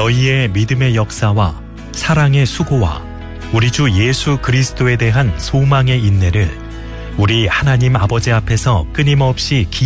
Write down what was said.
너희의 믿음의 역사와 사랑의 수고와 우리 주 예수 그리스도에 대한 소망의 인내를 우리 하나님 아버지 앞에서 끊임없이